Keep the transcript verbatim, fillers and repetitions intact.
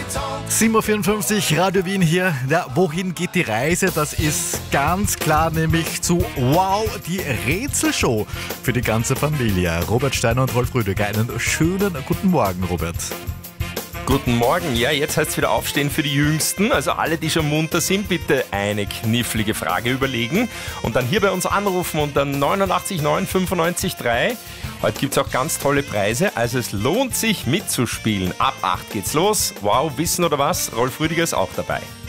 sieben Uhr vierundfünfzig, Radio Wien hier. Ja, wohin geht die Reise? Das ist ganz klar nämlich zu Wow, die Rätselshow für die ganze Familie. Robert Steiner und Rolf Rüdiger, einen schönen guten Morgen, Robert. Guten Morgen. Ja, jetzt heißt es wieder aufstehen für die Jüngsten. Also alle, die schon munter sind, bitte eine knifflige Frage überlegen und dann hier bei uns anrufen unter neunundachtzig neun fünfundneunzig drei. Heute gibt es auch ganz tolle Preise, also es lohnt sich mitzuspielen. Ab acht geht's los. Wow, Wissen oder was? Rolf Rüdiger ist auch dabei.